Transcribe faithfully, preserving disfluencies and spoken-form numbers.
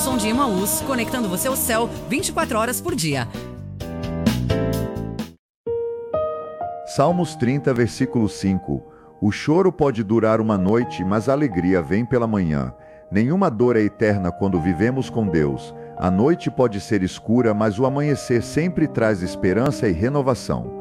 som de Emaús, conectando você ao céu vinte e quatro horas por dia. Salmos trinta, versículo cinco. O choro pode durar uma noite, mas a alegria vem pela manhã. Nenhuma dor é eterna quando vivemos com Deus. A noite pode ser escura, mas o amanhecer sempre traz esperança e renovação.